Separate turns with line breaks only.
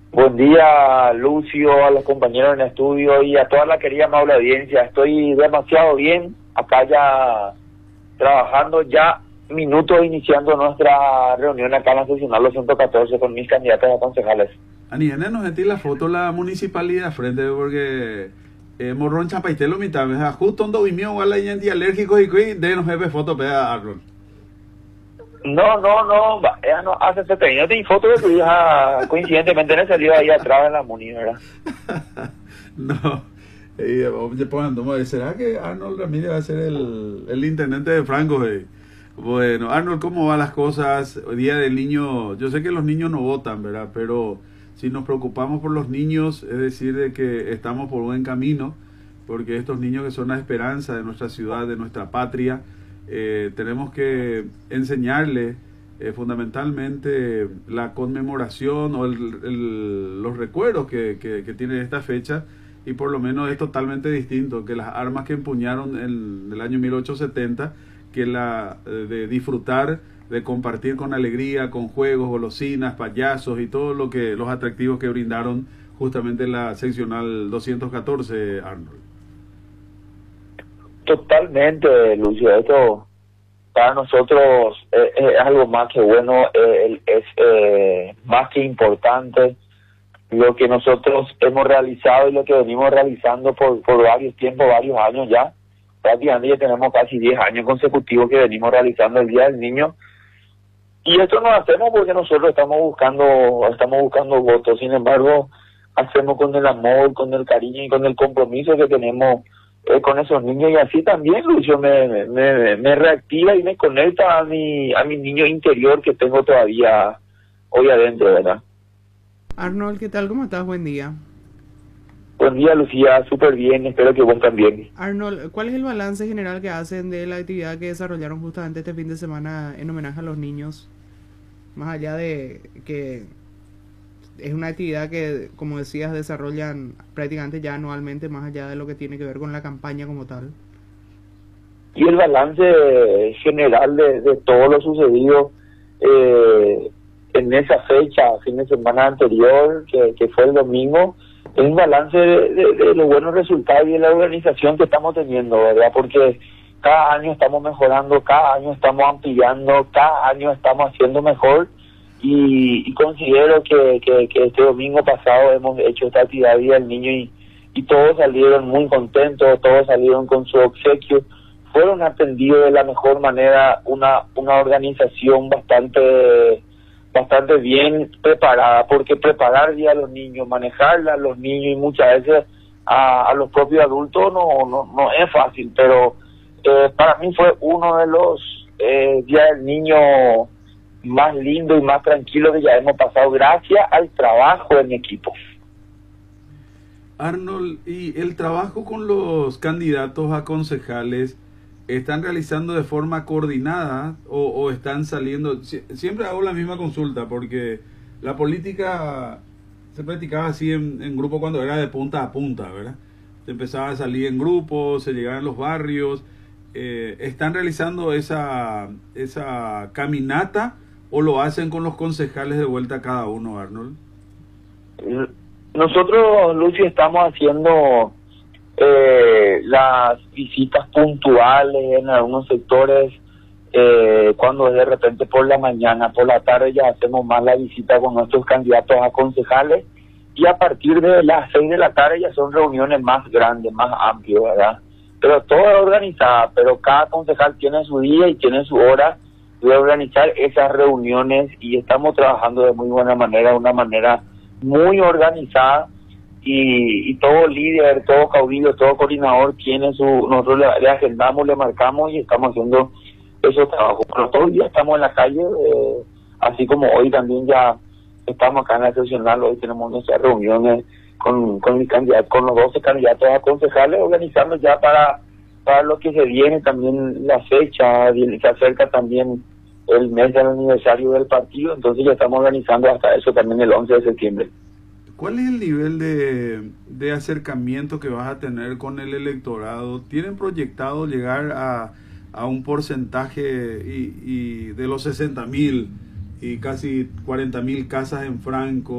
Buen día, Lucio, a los compañeros en el estudio y a toda la querida amable audiencia. Estoy demasiado bien, acá ya trabajando, ya minutos iniciando nuestra reunión acá en la seccional 214 con mis candidatos a concejales.
Aniene nos metí la foto la municipalidad frente porque morron chapaitelo mitad, justo un domimio igual hay gente alérgico y de nos ve foto peda Arnold.
No, ella no hace ese pequeño de foto de tu hija, coincidentemente le salió ahí atrás en la muni, ¿verdad?
No, ¿será que Arnold Ramírez va a ser el intendente de Franco? Bueno, Arnold, ¿cómo van las cosas? Hoy día del niño, yo sé que los niños no votan, ¿verdad? Pero si nos preocupamos por los niños, es decir, de que estamos por buen camino, porque estos niños que son la esperanza de nuestra ciudad, de nuestra patria, tenemos que enseñarles fundamentalmente la conmemoración o los recuerdos que tiene esta fecha, y por lo menos es totalmente distinto que las armas que empuñaron en el año 1870, que la de disfrutar, de compartir con alegría, con juegos, golosinas, payasos y todo lo que los atractivos que brindaron justamente la seccional 214, Arnold.
Totalmente, Lucio, esto para nosotros es algo más que bueno, es más que importante lo que nosotros hemos realizado y lo que venimos realizando por varios tiempos, varios años ya. Prácticamente ya tenemos casi 10 años consecutivos que venimos realizando el Día del Niño, y esto no hacemos porque nosotros estamos buscando votos. Sin embargo, hacemos con el amor, con el cariño y con el compromiso que tenemos con esos niños, y así también, Lucio, me reactiva y me conecta a mi niño interior que tengo todavía hoy adentro, ¿verdad?
Arnold, ¿qué tal? ¿Cómo estás? Buen día.
Buen día, Lucía, súper bien, espero que vos también.
Arnold, ¿cuál es el balance general que hacen de la actividad que desarrollaron justamente este fin de semana en homenaje a los niños? Más allá de que es una actividad que, como decías, desarrollan prácticamente ya anualmente, más allá de lo que tiene que ver con la campaña como tal.
Y el balance general de todo lo sucedido en esa fecha, fin de semana anterior, que fue el domingo, es un balance de los buenos resultados y de la organización que estamos teniendo, ¿verdad? Porque cada año estamos mejorando, cada año estamos ampliando, cada año estamos haciendo mejor, y considero que este domingo pasado hemos hecho esta actividad Día del Niño y todos salieron muy contentos, todos salieron con su obsequio, fueron atendidos de la mejor manera, una organización bastante bien preparada, porque preparar ya a los niños, manejarla a los niños y muchas veces a los propios adultos no es fácil, pero para mí fue uno de los días del niño más lindo y más tranquilo que ya hemos pasado gracias al trabajo en equipo.
Arnold, ¿y el trabajo con los candidatos a concejales están realizando de forma coordinada o están saliendo? Siempre hago la misma consulta porque la política se practicaba así en grupo cuando era de punta a punta, ¿verdad? Se empezaba a salir en grupos, se llegaba a los barrios. ¿Están realizando esa caminata o lo hacen con los concejales de vuelta cada uno, Arnold?
Nosotros, Lucy, estamos haciendo las visitas puntuales en algunos sectores, cuando de repente por la mañana, por la tarde ya hacemos más la visita con nuestros candidatos a concejales, y a partir de las 6 de la tarde ya son reuniones más grandes, más amplias, ¿verdad? Pero todo organizada, pero cada concejal tiene su día y tiene su hora de organizar esas reuniones, y estamos trabajando de muy buena manera, de una manera muy organizada, y todo líder, todo caudillo, todo coordinador tiene nosotros le agendamos, le marcamos y estamos haciendo esos trabajos. Pero todo el día estamos en la calle, así como hoy también ya estamos acá en la seccional, hoy tenemos nuestras reuniones con mis candidatos, con los 12 candidatos a concejales, organizando ya para lo que se viene, también la fecha, se acerca también el mes del aniversario del partido, entonces ya estamos organizando hasta eso también el 11 de septiembre.
¿Cuál es el nivel de acercamiento que vas a tener con el electorado? ¿Tienen proyectado llegar a un porcentaje y de los 60.000 y casi 40.000 casas en Franco?